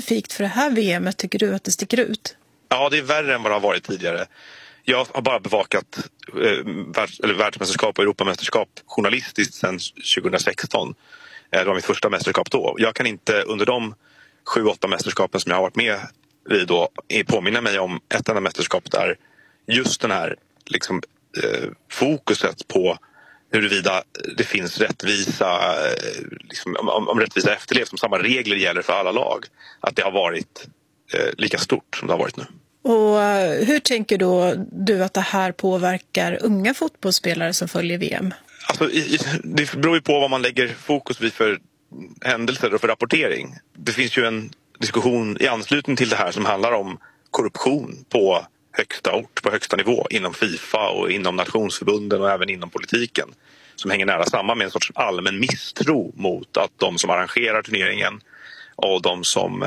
specifikt för det här VMet tycker du att det sticker ut? Ja, det är värre än vad det har varit tidigare. Jag har bara bevakat världsmästerskap och Europamästerskap journalistiskt sedan 2016. Det var mitt första mästerskap då. Jag kan inte under de 7-8 mästerskapen som jag har varit med i då påminna mig om ett enda mästerskap där just den här liksom, fokuset på huruvida det finns rättvisa, liksom, om rättvisa efterlevs, som samma regler gäller för alla lag, att det har varit lika stort som det har varit nu. Och hur tänker då du att det här påverkar unga fotbollsspelare som följer VM? Alltså, det beror ju på vad man lägger fokus vid för händelser och för rapportering. Det finns ju en diskussion i anslutning till det här som handlar om korruption på högsta ort, på högsta nivå inom FIFA och inom nationsförbunden och även inom politiken, som hänger nära samman med en sorts allmän misstro mot att de som arrangerar turneringen och de som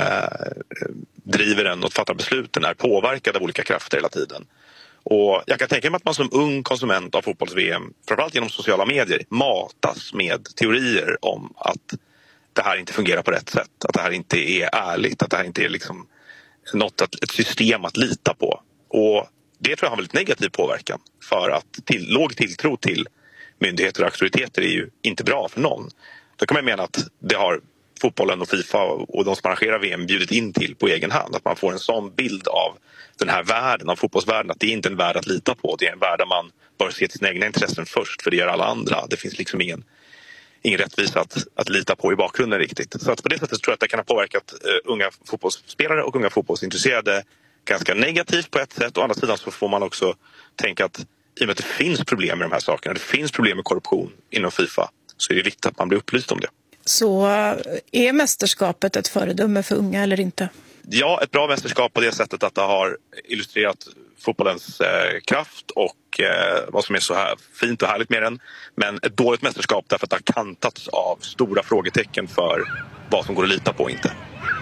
driver den och fattar besluten är påverkade av olika krafter hela tiden. Och jag kan tänka mig att man som ung konsument av fotbolls-VM, framförallt genom sociala medier, matas med teorier om att det här inte fungerar på rätt sätt, att det här inte är ärligt, att det här inte är liksom ett system att lita på. Och det tror jag har väldigt negativ påverkan, för att låg tilltro till myndigheter och auktoriteter är ju inte bra för någon. Då kan man mena att det har fotbollen och FIFA och de som arrangerar VM bjudit in till på egen hand. Att man får en sån bild av den här världen, av fotbollsvärlden, att det är inte en värld att lita på. Det är en värld där man bör se till sina egna intressen först, för det gör alla andra. Det finns liksom ingen rättvisa att lita på i bakgrunden riktigt. Så att på det sättet tror jag att det kan ha påverkat unga fotbollsspelare och unga fotbollsintresserade ganska negativt på ett sätt. Å andra sidan så får man också tänka att i och med att det finns problem med de här sakerna, det finns problem med korruption inom FIFA, så är det viktigt att man blir upplyst om det. Så är mästerskapet ett föredöme för unga eller inte? Ja, ett bra mästerskap på det sättet att det har illustrerat fotbollens kraft och vad som är så här fint och härligt med den. Men ett dåligt mästerskap därför att det har kantats av stora frågetecken för vad som går att lita på inte.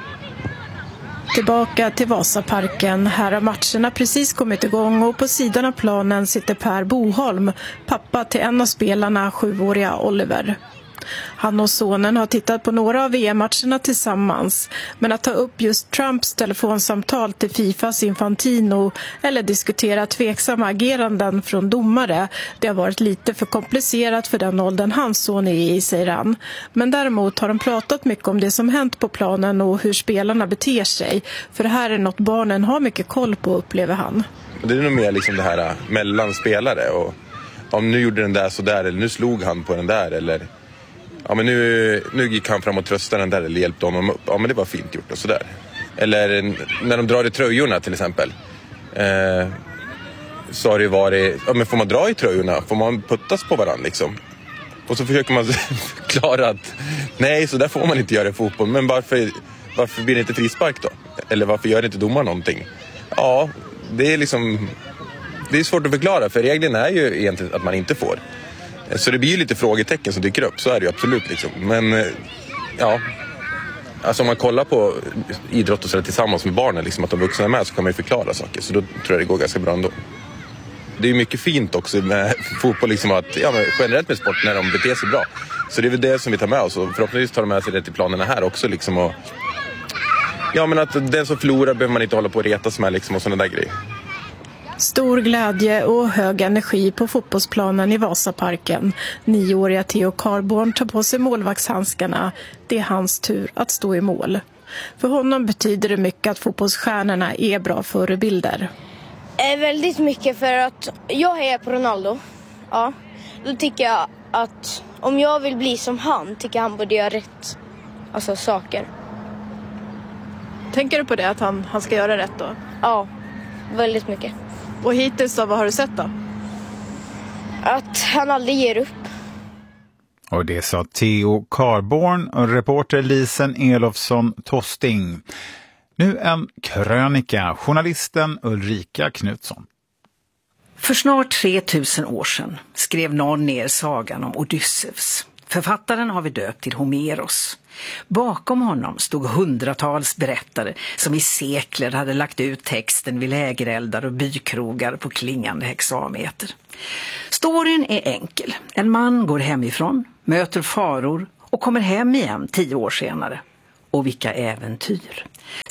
Tillbaka till Vasaparken. Här har matcherna precis kommit igång och på sidan av planen sitter Per Boholm, pappa till en av spelarna, 7-åriga Oliver. Han och sonen har tittat på några av VM-matcherna tillsammans, men att ta upp just Trumps telefonsamtal till FIFAs Infantino eller diskutera tveksamma ageranden från domare, det har varit lite för komplicerat för den åldern hans son är i, säger han. Men däremot har de pratat mycket om det som hänt på planen och hur spelarna beter sig, för det här är något barnen har mycket koll på, upplever han. Det är nog mer liksom det här mellan spelare, och om nu gjorde den där så där, eller nu slog han på den där, eller ja, men nu gick han fram och tröstade den där eller hjälpte honom upp. Ja, men det var fint gjort och sådär. Eller när de drar i tröjorna till exempel. Så har det varit, ja, men får man dra i tröjorna? Får man puttas på varandra liksom? Och så försöker man förklara att nej, så där får man inte göra i fotboll. Men varför blir det inte frispark då? Eller varför gör inte domaren någonting? Ja, det är liksom, det är svårt att förklara, för regeln är ju egentligen att man inte får. Så det blir ju lite frågetecken som dyker upp, så är det ju absolut liksom. Men ja, alltså om man kollar på idrott och så tillsammans med barnen, liksom, att de vuxna är med, så kan man ju förklara saker. Så då tror jag det går ganska bra ändå. Det är ju mycket fint också med fotboll, liksom, att, ja, men generellt med sport när de beter sig bra. Så det är väl det som vi tar med oss, och förhoppningsvis tar de med sig det till planerna här också liksom, och ja, men att den som förlorar behöver man inte hålla på och retas med liksom, och sådana där grejer. Stor glädje och hög energi på fotbollsplanen i Vasaparken. 9-åriga Theo Carborn tar på sig målvaktshandskarna. Det är hans tur att stå i mål. För honom betyder det mycket att fotbollsstjärnorna är bra förebilder. Väldigt mycket, för att jag hejar på Ronaldo. Ja, då tycker jag att om jag vill bli som han, tycker han borde göra rätt, alltså saker. Tänker du på det, att han ska göra rätt då? Ja, väldigt mycket. Och hittills då, vad har du sett då? Att han aldrig ger upp. Och det sa Theo Carborn och reporter Lisen Elofsson Tosting. Nu en krönika, journalisten Ulrika Knutsson. För snart 3000 år sedan skrev någon ner sagan om Odysseus. Författaren har vi döpt till Homeros. Bakom honom stod hundratals berättare som i sekler hade lagt ut texten vid lägereldar och bykrogar på klingande hexameter. Storyn är enkel. En man går hemifrån, möter faror och kommer hem igen 10 år senare. Och vilka äventyr.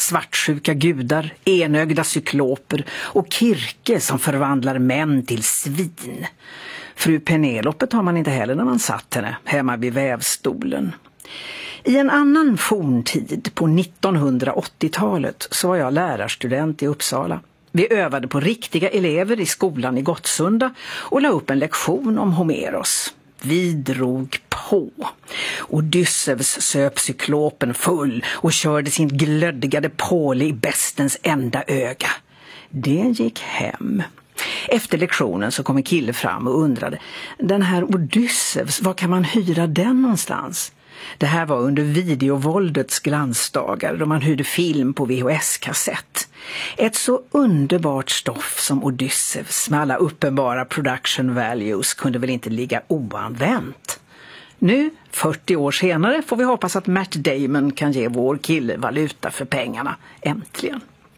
svartsjuka gudar, enögda cykloper och Kirke som förvandlar män till svin. Fru Penelope tar man inte heller när man satt henne hemma vid vävstolen. I en annan forntid på 1980-talet så var jag lärarstudent i Uppsala. Vi övade på riktiga elever i skolan i Gottsunda och la upp en lektion om Homeros. Vi drog på. Odysseus söp cyklopen full och körde sin glödgade påle i bestens enda öga. Det gick hem. Efter lektionen så kom en kille fram och undrade: den här Odysseus, var kan man hyra den någonstans? Det här var under videovåldets glansdagar då man hyrde film på VHS-kassett. Ett så underbart stoff som Odysseus med alla uppenbara production values kunde väl inte ligga oanvänt. Nu, 40 år senare, får vi hoppas att Matt Damon kan ge vår kille valuta för pengarna. Äntligen.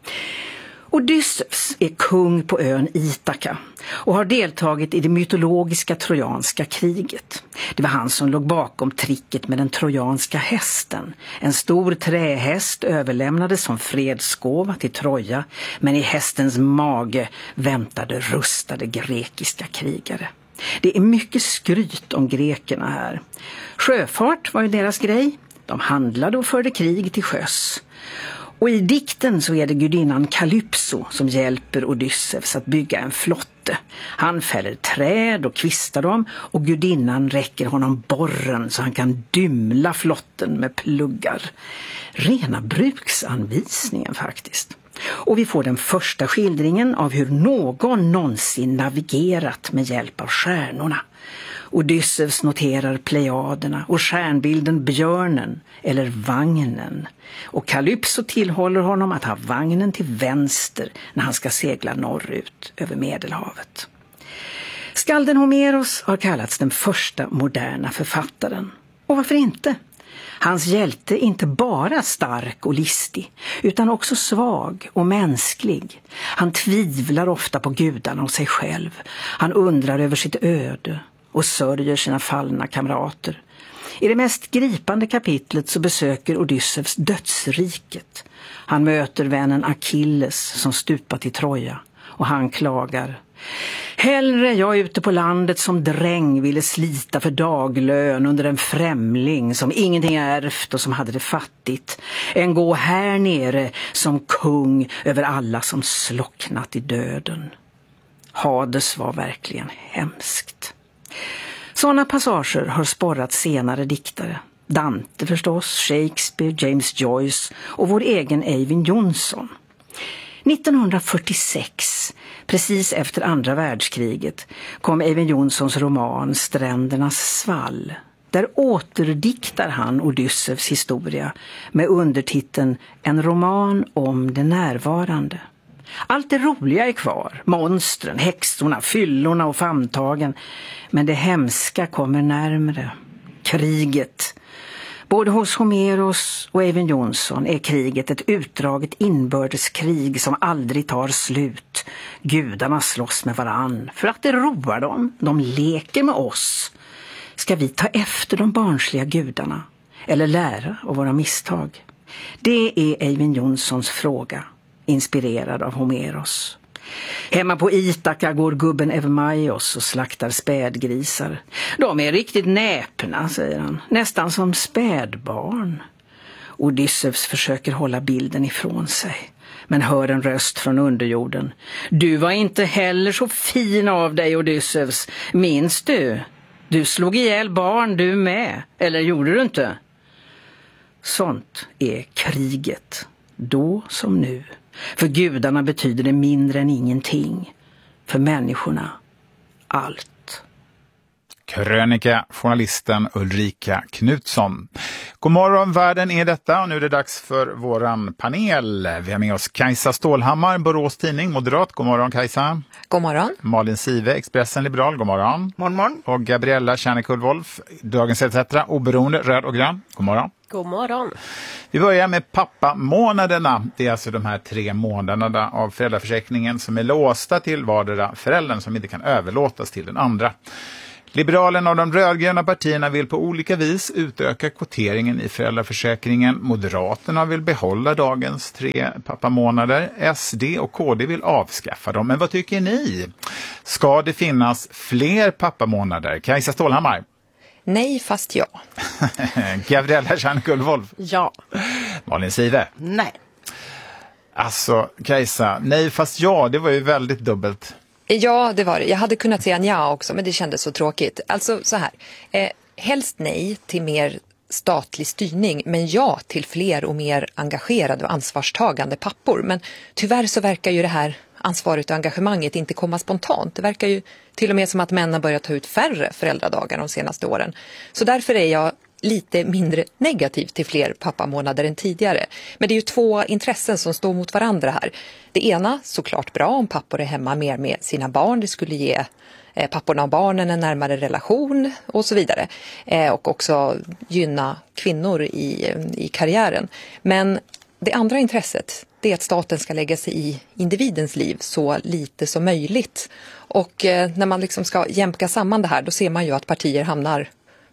Odysseus är kung på ön Ithaka och har deltagit i det mytologiska trojanska kriget. Det var han som låg bakom tricket med den trojanska hästen. En stor trähäst överlämnades som fredsgåva till Troja, men i hästens mage väntade rustade grekiska krigare. Det är mycket skryt om grekerna här. Sjöfart var ju deras grej. De handlade och förde krig till sjöss. Och i dikten så är det gudinnan Kalypso som hjälper Odysseus att bygga en flotte. Han fäller träd och kvistar dem och gudinnan räcker honom borren så han kan dymla flotten med pluggar. Rena bruksanvisningen faktiskt. Och vi får den första skildringen av hur någon någonsin navigerat med hjälp av stjärnorna. Odysseus noterar plejaderna och stjärnbilden björnen eller vagnen. Och Kalypso tillhåller honom att ha vagnen till vänster när han ska segla norrut över Medelhavet. Skalden Homeros har kallats den första moderna författaren. Och varför inte? Hans hjälte är inte bara stark och listig, utan också svag och mänsklig. Han tvivlar ofta på gudarna och sig själv. Han undrar över sitt öde och sörjer sina fallna kamrater. I det mest gripande kapitlet så besöker Odysseus dödsriket. Han möter vännen Achilles som stupat i Troja och han klagar: hellre jag ute på landet som dräng ville slita för daglön under en främling som ingenting ärvt och som hade det fattigt, än gå här nere som kung över alla som slocknat i döden. Hades var verkligen hemskt. Sådana passager har sporrat senare diktare. Dante förstås, Shakespeare, James Joyce och vår egen Eyvind Johnson. 1946, precis efter andra världskriget, kom Eyvind Johnsons roman Strändernas svall. Där återdiktar han Odysseus historia med undertiteln En roman om det närvarande. Allt det roliga är kvar, monstren, häxorna, fyllorna och famntagen. Men det hemska kommer närmare. Kriget. Både hos Homeros och Eyvind Johnson är kriget ett utdraget inbördeskrig som aldrig tar slut. Gudarna slåss med varann för att det roar dem. De leker med oss. Ska vi ta efter de barnsliga gudarna eller lära av våra misstag? Det är Eyvind Johnsons fråga, inspirerad av Homeros. Hemma på Ithaka går gubben Evmaios och slaktar spädgrisar. De är riktigt näpna, säger han, nästan som spädbarn. Odysseus försöker hålla bilden ifrån sig, men hör en röst från underjorden. Du var inte heller så fin av dig, Odysseus. Minns du? Du slog ihjäl barn du med, eller gjorde du inte? Sånt är kriget, då som nu. För gudarna betyder det mindre än ingenting. För människorna, allt. Krönika, journalisten Ulrika Knutsson. God morgon, världen är detta och nu är det dags för våran panel. Vi har med oss Kajsa Stålhammar, Borås Tidning, moderat. God morgon Kajsa. God morgon. Malin Sive, Expressen Liberal. God morgon. Morgon. Och Gabriella Kärnekulwolf, Dagens ETC, oberoende, röd och grön. God morgon. God morgon. Vi börjar med pappamånaderna. Det är alltså de här 3 månaderna av föräldraförsäkringen som är låsta till vardera föräldern som inte kan överlåtas till den andra. Liberalerna och de rödgröna partierna vill på olika vis utöka kvoteringen i föräldraförsäkringen. Moderaterna vill behålla dagens 3 pappamånader. SD och KD vill avskaffa dem. Men vad tycker ni? Ska det finnas fler pappamånader? Kajsa Stålhammar? Nej, fast ja. Gabriella Tjärnkull-Wolf? Ja. Malin Sive? Nej. Alltså, Kajsa, nej fast ja, det var ju väldigt dubbelt. Ja, det var det. Jag hade kunnat säga ja också, men det kändes så tråkigt. Alltså så här, helst nej till mer statlig styrning, men ja till fler och mer engagerade och ansvarstagande pappor. Men tyvärr så verkar ju det här ansvaret och engagemanget inte komma spontant. Det verkar ju till och med som att män har börjat ta ut färre föräldradagar de senaste åren. Så därför är jag lite mindre negativ till fler pappamånader än tidigare. Men det är ju 2 intressen som står mot varandra här. Det ena, såklart bra om pappor är hemma mer med sina barn. Det skulle ge papporna och barnen en närmare relation och så vidare. Och också gynna kvinnor i karriären. Men det andra intresset, det är att staten ska lägga sig i individens liv så lite som möjligt. Och när man liksom ska jämka samman det här, då ser man ju att partier hamnar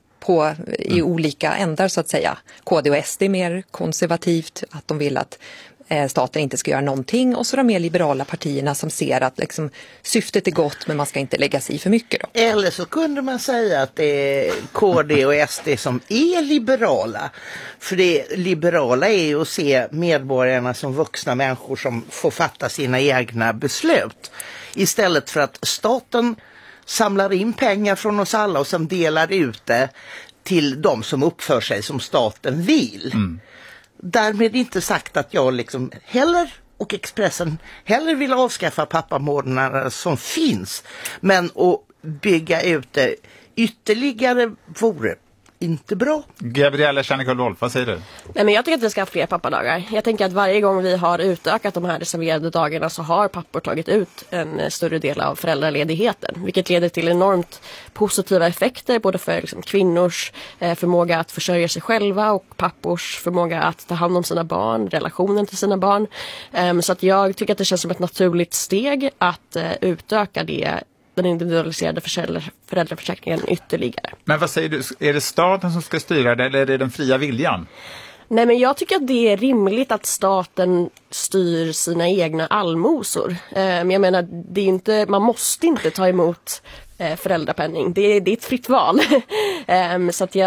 i olika ändar så att säga. KD och SD är mer konservativt, att de vill att staten inte ska göra någonting, och så de mer liberala partierna som ser att liksom, syftet är gott men man ska inte lägga sig i för mycket då. Eller så kunde man säga att det är KD och SD som är liberala. För det liberala är ju att se medborgarna som vuxna människor som får fatta sina egna beslut. Istället för att staten samlar in pengar från oss alla och sen delar ut det till de som uppför sig som staten vill. Därmed inte sagt att jag liksom heller och Expressen heller vill avskaffa pappamånaderna som finns. Men att bygga ut det ytterligare vore inte bra. Gabriella Tjärnkull-Wolf, vad säger du? Nej, men jag tycker att vi ska ha fler pappadagar. Jag tänker att varje gång vi har utökat de här reserverade dagarna så har pappor tagit ut en större del av föräldraledigheten. Vilket leder till enormt positiva effekter både för liksom, kvinnors förmåga att försörja sig själva och pappors förmåga att ta hand om sina barn, relationen till sina barn. Så att jag tycker att det känns som ett naturligt steg att utöka den individualiserade föräldraförsäkringen ytterligare. Men vad säger du? Är det staten som ska styra det eller är det den fria viljan? Nej, men jag tycker att det är rimligt att staten styr sina egna allmosor. Jag menar, det är inte, man måste inte ta emot föräldrapenning. Det är ett fritt val. Så att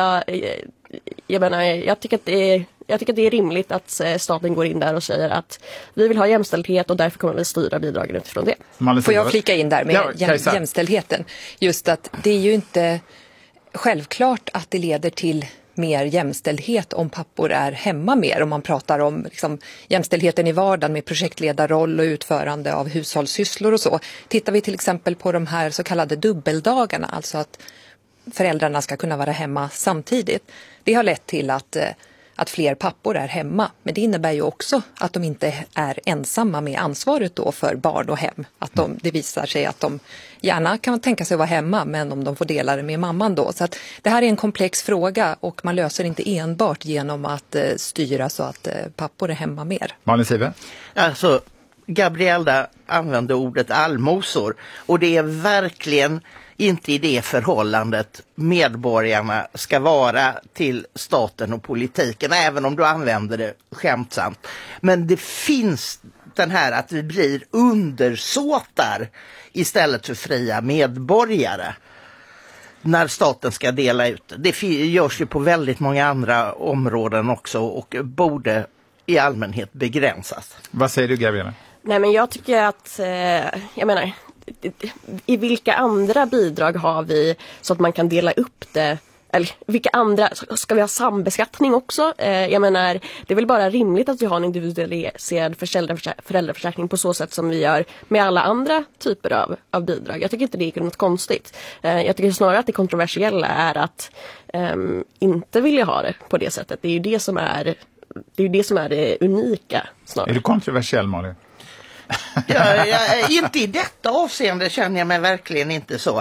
jag tycker att det är rimligt att staten går in där och säger att vi vill ha jämställdhet och därför kommer vi styra bidragen utifrån det. Får jag flika in där med jämställdheten? Just att det är ju inte självklart att det leder till mer jämställdhet om pappor är hemma mer. Om man pratar om liksom, jämställdheten i vardagen med projektledarroll och utförande av hushållssysslor och så. Tittar vi till exempel på de här så kallade dubbeldagarna, alltså att föräldrarna ska kunna vara hemma samtidigt. Det har lett till att fler pappor är hemma. Men det innebär ju också att de inte är ensamma med ansvaret då för barn och hem. Att det visar sig att de gärna kan tänka sig att vara hemma, men om de får dela det med mamman då. Så att det här är en komplex fråga och man löser inte enbart genom att styra så att pappor är hemma mer. Malin Sive? Alltså, Gabriella använde ordet allmosor och det är verkligen inte i det förhållandet medborgarna ska vara till staten och politiken, även om du använder det skämtsamt. Men det finns den här att vi blir undersåtar istället för fria medborgare när staten ska dela ut. Det görs ju på väldigt många andra områden också och borde i allmänhet begränsas. Vad säger du, Gabriella? Nej, men jag tycker att, i vilka andra bidrag har vi så att man kan dela upp det? Eller vilka andra, ska vi ha sambeskattning också? Jag menar, det är väl bara rimligt att vi har en individualiserad föräldraförsäkring på så sätt som vi gör med alla andra typer av bidrag. Jag tycker inte det är något konstigt. Jag tycker snarare att det kontroversiella är att inte vilja ha det på det sättet. Det är ju det som är det unika snarare. Är du kontroversiell, Malin? Inte i detta avseende känner jag mig verkligen inte så.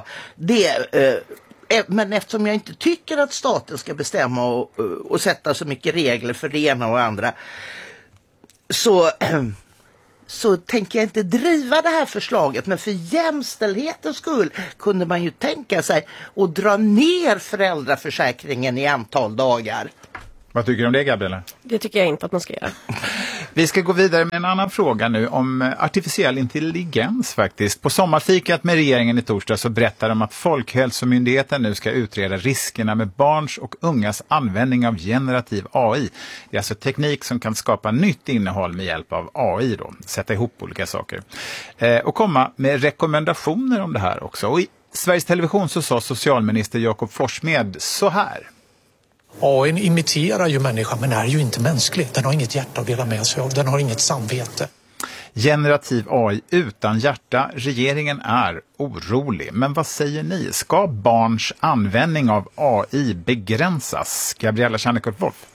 Men eftersom jag inte tycker att staten ska bestämma och sätta så mycket regler för det ena och andra, så så tänker jag inte driva det här förslaget. Men för jämställdhetens skull kunde man ju tänka sig att dra ner föräldraförsäkringen i antal dagar. Vad tycker du om det, Gabriella? Det tycker jag inte att man ska göra. Vi ska gå vidare med en annan fråga nu om artificiell intelligens faktiskt. På sommarfikat med regeringen i torsdag så berättar de att Folkhälsomyndigheten nu ska utreda riskerna med barns och ungas användning av generativ AI. Det är alltså teknik som kan skapa nytt innehåll med hjälp av AI då. Sätta ihop olika saker. Och komma med rekommendationer om det här också. Och i Sveriges Television så sa socialminister Jakob Forssmed så här. AI imiterar ju människan men är ju inte mänsklig. Den har inget hjärta att dela med sig av. Den har inget samvete. Generativ AI utan hjärta. Regeringen är orolig. Men vad säger ni? Ska barns användning av AI begränsas? Gabriella Tjärnekort-Wolf?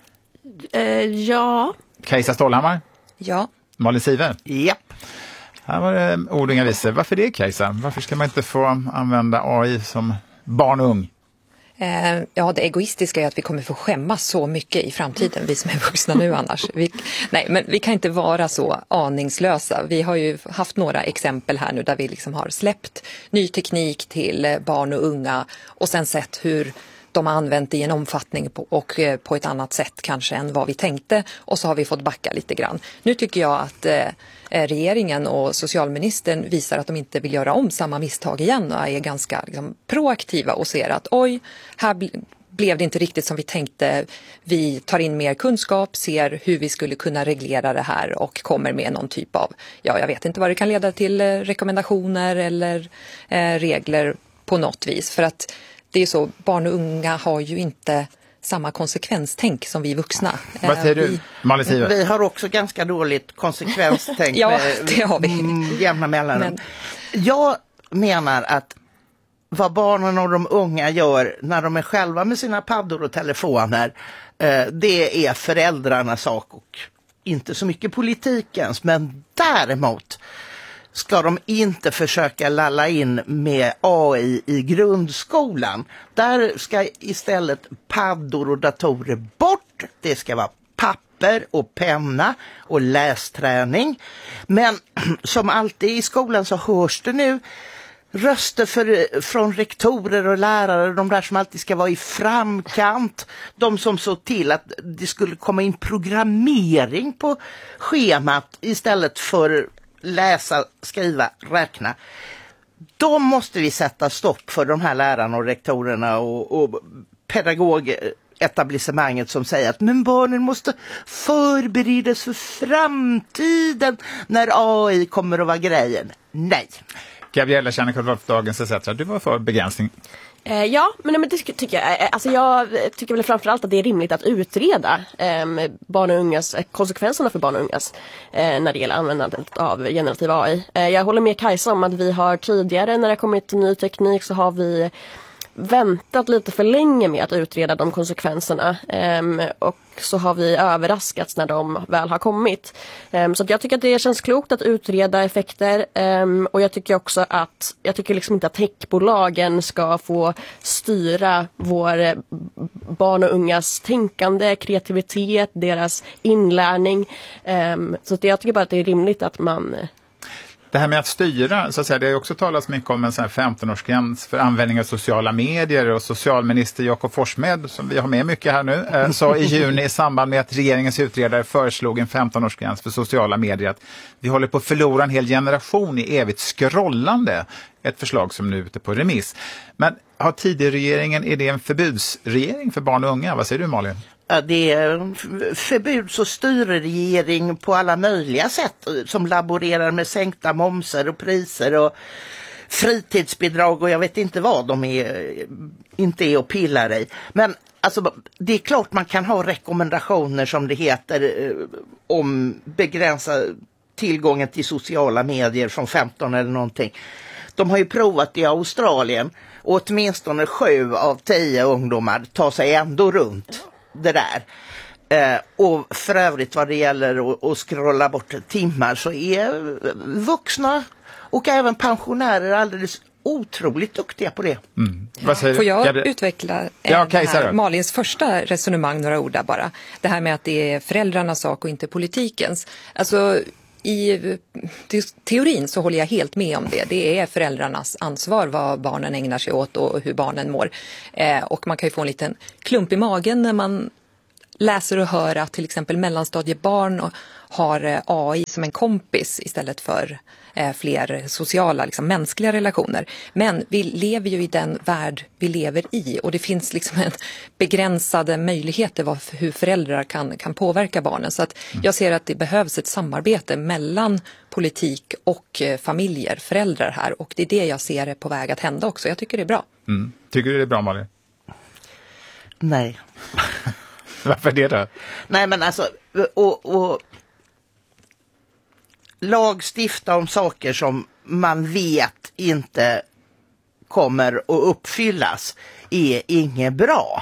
Ja. Kajsa Stålhammar? Ja. Malin Siver? Japp. Här var det ord och inga visor. Varför det, Kajsa? Varför ska man inte få använda AI som barn och ung? Ja, det egoistiska är att vi kommer få skämmas så mycket i framtiden, vi som är vuxna nu annars. Men vi kan inte vara så aningslösa. Vi har ju haft några exempel här nu där vi liksom har släppt ny teknik till barn och unga och sen sett hur de har använt det i en omfattning och på ett annat sätt kanske än vad vi tänkte, och så har vi fått backa lite grann. Nu tycker jag att regeringen och socialministern visar att de inte vill göra om samma misstag igen och är ganska liksom proaktiva och ser att oj, här blev det inte riktigt som vi tänkte. Vi tar in mer kunskap, ser hur vi skulle kunna reglera det här och kommer med någon typ av, jag vet inte vad det kan leda till, rekommendationer eller regler på något vis. För att det är så, barn och unga har ju inte samma konsekvenstänk som vi vuxna. Vad säger du, Malin Siver? Vi har också ganska dåligt konsekvenstänk ja, med det har vi. Jämna mellanrum. Jag menar att vad barnen och de unga gör när de är själva med sina paddor och telefoner, det är föräldrarnas sak och inte så mycket politikens. Men däremot ska de inte försöka lalla in med AI i grundskolan. Där ska istället paddor och datorer bort. Det ska vara papper och penna och lästräning. Men som alltid i skolan så hörs det nu röster från rektorer och lärare, de där som alltid ska vara i framkant, de som såg till att det skulle komma in programmering på schemat istället för läsa, skriva, räkna. Då måste vi sätta stopp för de här lärarna och rektorerna och pedagogetablissemanget som säger att men barnen måste förberedas för framtiden när AI kommer att vara grejen. Nej. Gabriella Tjärnekort-Wolf, Dagens ETC. Du var för begränsning. Ja, men det tycker jag. Alltså jag tycker väl framförallt att det är rimligt att utreda barn och ungas, konsekvenserna för barn och ungas när det gäller användandet av generativ AI. Jag håller med Kajsa om att vi har tidigare, när det kommit ny teknik, så har vi väntat lite för länge med att utreda de konsekvenserna och så har vi överraskats när de väl har kommit. Så att jag tycker att det känns klokt att utreda effekter och jag tycker också att liksom inte att techbolagen ska få styra vår barn och ungas tänkande, kreativitet, deras inlärning. Så att jag tycker bara att det är rimligt att man... Det här med att styra, så att säga, det har ju också talats mycket om en sån här 15-årsgräns för användning av sociala medier, och socialminister Jakob Forssmed, som vi har med mycket här nu, sa i juni i samband med att regeringens utredare föreslog en 15-årsgräns för sociala medier att vi håller på att förlora en hel generation i evigt scrollande. Ett förslag som nu är ute på remiss. Men har tidigregeringen, är det en förbudsregering för barn och unga? Vad säger du, Malin? Ja, det är förbuds- och styrregering på alla möjliga sätt som laborerar med sänkta momser och priser och fritidsbidrag och jag vet inte vad de inte är och pillar i. Men alltså, det är klart man kan ha rekommendationer som det heter om begränsa tillgången till sociala medier från 15 eller någonting. De har ju provat i Australien och åtminstone 7 av 10 ungdomar tar sig ändå runt det där. Och för övrigt vad det gäller att scrolla bort timmar så är vuxna och även pensionärer alldeles otroligt duktiga på det. Mm. Får jag utveckla Malins första resonemang några ord där bara? Det här med att det är föräldrarnas sak och inte politikens. Alltså i teorin så håller jag helt med om det. Det är föräldrarnas ansvar vad barnen ägnar sig åt och hur barnen mår. Och man kan ju få en liten klump i magen när man läser och hör att till exempel mellanstadiebarn har AI som en kompis istället för fler sociala, liksom, mänskliga relationer. Men vi lever ju i den värld vi lever i och det finns liksom en begränsade möjligheter hur föräldrar kan påverka barnen. Så att jag ser att det behövs ett samarbete mellan politik och familjer, föräldrar här, och det är det jag ser är på väg att hända också. Jag tycker det är bra. Tycker du det är bra, Malin? Nej. Varför det då? Nej, men alltså, och lagstifta om saker som man vet inte kommer att uppfyllas är inget bra.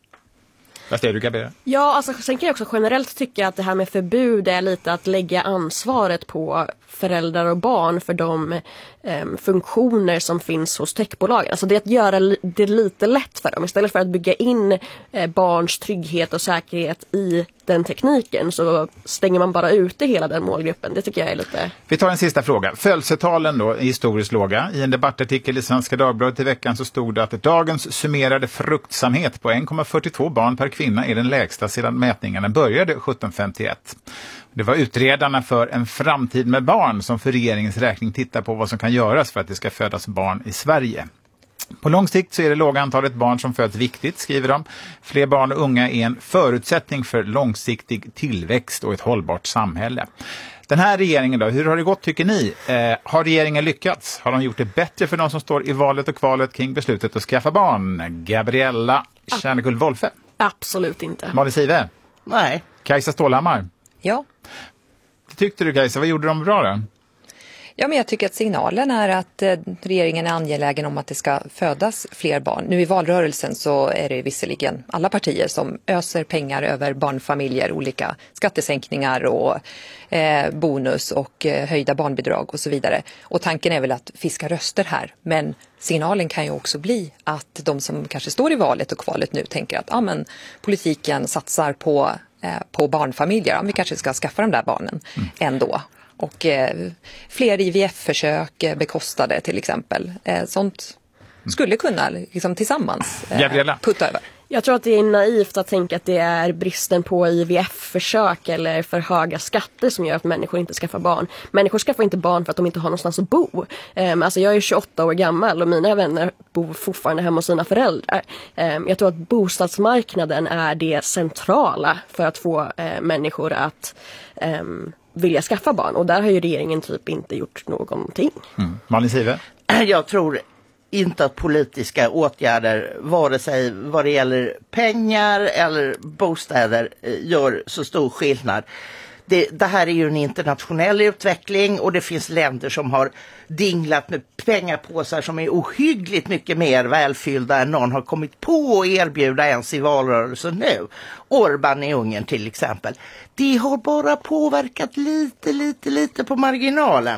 Vad säger du, Gabriella? Ja, alltså, sen kan jag också generellt tycka att det här med förbud är lite att lägga ansvaret på föräldrar och barn för de funktioner som finns hos techbolagen. Alltså det är att göra det lite lätt för dem. Istället för att bygga in barns trygghet och säkerhet i den tekniken så stänger man bara ute hela den målgruppen. Det tycker jag är lite... Vi tar en sista fråga. Födelsetalen då är historiskt låga. I en debattartikel i Svenska Dagbladet i veckan så stod det att dagens summerade fruktsamhet på 1,42 barn per kvinna är den lägsta sedan mätningarna började 1751. Det var utredarna för en framtid med barn som för regeringens räkning tittar på vad som kan göras för att det ska födas barn i Sverige. På lång sikt så är det låga antalet barn som föds viktigt, skriver de. Fler barn och unga är en förutsättning för långsiktig tillväxt och ett hållbart samhälle. Den här regeringen då, hur har det gått tycker ni? Har regeringen lyckats? Har de gjort det bättre för de som står i valet och kvalet kring beslutet att skaffa barn? Gabriella Tjärnekull-Wolfe? Absolut inte. Malin Sive? Nej. Kajsa Stålhammar? Ja. Det tyckte du, Kajsa, vad gjorde de bra då? Ja, men jag tycker att signalen är att regeringen är angelägen om att det ska födas fler barn. Nu i valrörelsen så är det visserligen alla partier som öser pengar över barnfamiljer, olika skattesänkningar och bonus och höjda barnbidrag och så vidare. Och tanken är väl att fiska röster här. Men signalen kan ju också bli att de som kanske står i valet och kvalet nu tänker att men politiken satsar på barnfamiljer. Vi kanske ska skaffa de där barnen ändå. Och fler IVF-försök bekostade till exempel. Sånt skulle kunna liksom, tillsammans putta över. Jag tror att det är naivt att tänka att det är bristen på IVF-försök eller för höga skatter som gör att människor inte skaffar barn. Människor skaffar inte barn för att de inte har någonstans att bo. Alltså jag är 28 år gammal och mina vänner bor fortfarande hemma hos sina föräldrar. Jag tror att bostadsmarknaden är det centrala för att få människor att vilja skaffa barn. Och där har ju regeringen typ inte gjort någonting. Malin Sive? Jag tror inte att politiska åtgärder, vare sig vad det gäller pengar eller bostäder, gör så stor skillnad. Det här är ju en internationell utveckling och det finns länder som har dinglat med pengapåsar som är ohyggligt mycket mer välfyllda än någon har kommit på att erbjuda ens i valrörelsen nu. Orbán i Ungern till exempel. Det har bara påverkat lite på marginalen.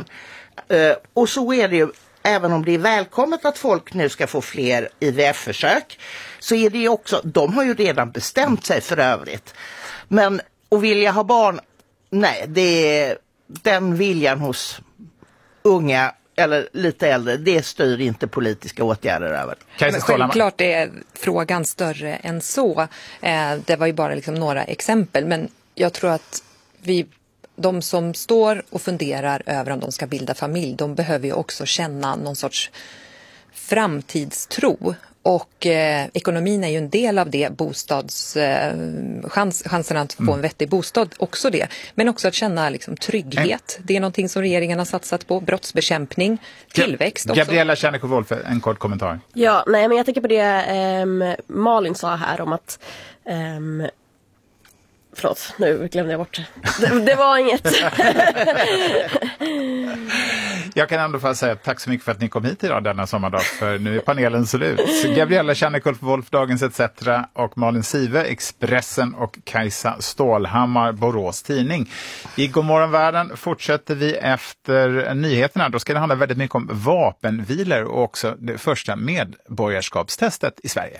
Och så är det ju. Även om det är välkommet att folk nu ska få fler IVF-försök så är det ju också, de har ju redan bestämt sig för övrigt. Men att vilja ha barn, nej, det är den viljan hos unga eller lite äldre, det styr inte politiska åtgärder över. Men självklart är frågan större än så. Det var ju bara liksom några exempel, men jag tror att de som står och funderar över om de ska bilda familj, de behöver ju också känna någon sorts framtidstro. Och ekonomin är ju en del av det, chansen att få en vettig bostad också det. Men också att känna liksom, trygghet. Det är någonting som regeringen har satsat på. Brottsbekämpning, tillväxt också. Gabriella Tjärnekull-Wolfe, en kort kommentar. Ja, nej, men jag tänker på det Malin sa här om att förlåt, nu glömde jag bort det var inget. Jag kan ändå få säga tack så mycket för att ni kom hit idag denna sommardag, för nu är panelen slut. Gabriella Tjärnekull-Wolfe, Dagens ETC och Malin Sive, Expressen och Kajsa Stålhammar, Borås Tidning. I Godmorgon Världen fortsätter vi efter nyheterna. Då ska det handla väldigt mycket om vapenvilor och också det första medborgarskapstestet i Sverige.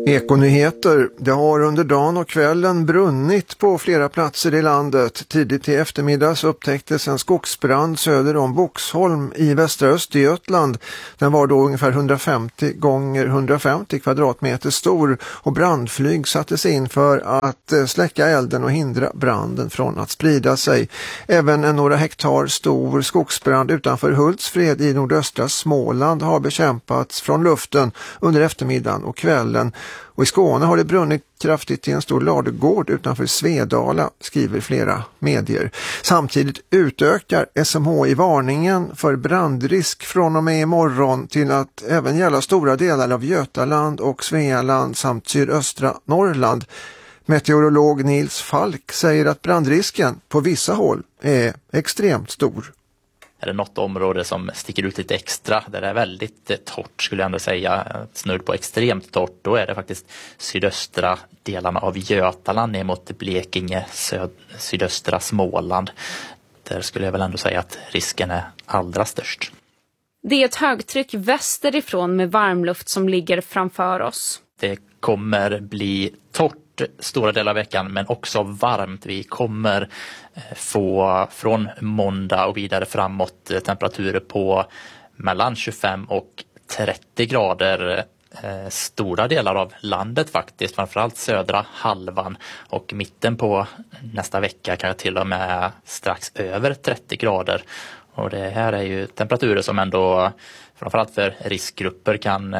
Ekonyheter. Det har under dagen och kvällen brunnit på flera platser i landet. Tidigt i eftermiddags upptäcktes en skogsbrand söder om Boxholm i västra Östergötland. Den var då ungefär 150 gånger 150 kvadratmeter stor och brandflyg sattes in för att släcka elden och hindra branden från att sprida sig. Även en några hektar stor skogsbrand utanför Hultsfred i nordöstra Småland har bekämpats från luften under eftermiddagen och kvällen. Och i Skåne har det brunnit kraftigt i en stor ladugård utanför Svedala, skriver flera medier. Samtidigt utökar SMHI varningen för brandrisk från och med imorgon till att även gälla stora delar av Götaland och Svealand samt sydöstra Norrland. Meteorolog Nils Falk säger att brandrisken på vissa håll är extremt stor. Är det något område som sticker ut lite extra, där det är väldigt torrt skulle jag ändå säga, snudd på extremt torrt, då är det faktiskt sydöstra delarna av Götaland ner mot Blekinge, sydöstra Småland. Där skulle jag väl ändå säga att risken är allra störst. Det är ett högtryck västerifrån med varmluft som ligger framför oss. Det kommer bli torrt stora delar av veckan men också varmt. Vi kommer få från måndag och vidare framåt temperaturer på mellan 25 och 30 grader stora delar av landet faktiskt. Framförallt södra halvan och mitten på nästa vecka kan jag till och med strax över 30 grader. Och det här är ju temperaturer som ändå framförallt för riskgrupper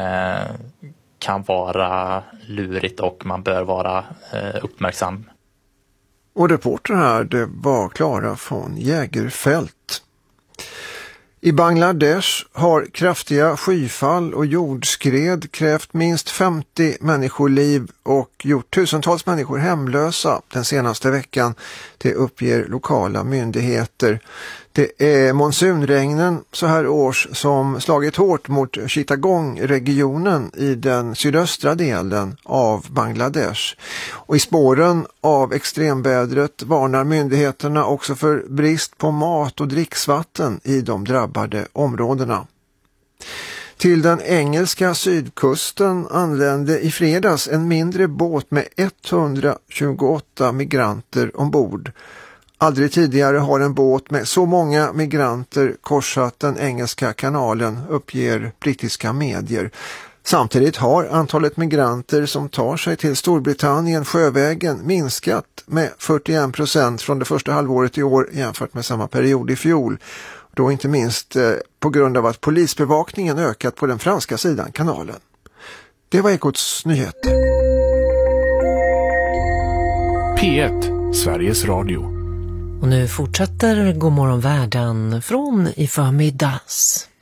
kan vara lurigt och man bör vara uppmärksam. Och reporter här, det var Klara von Jägerfält. I Bangladesh har kraftiga skyfall och jordskred krävt minst 50 människoliv och gjort tusentals människor hemlösa den senaste veckan. Det uppger lokala myndigheter. Det är monsunregnen så här års som slagit hårt mot Chittagong-regionen i den sydöstra delen av Bangladesh. Och i spåren av extremvädret varnar myndigheterna också för brist på mat och dricksvatten i de drabbade områdena. Till den engelska sydkusten anlände i fredags en mindre båt med 128 migranter ombord. Aldrig tidigare har en båt med så många migranter korsat den engelska kanalen, uppger brittiska medier. Samtidigt har antalet migranter som tar sig till Storbritannien sjövägen minskat med 41% från det första halvåret i år jämfört med samma period i fjol. Då inte minst på grund av att polisbevakningen ökat på den franska sidan kanalen. Det var Ekots nyheter. P1, Sveriges Radio. Och nu fortsätter Godmorgon världen från i förmiddags.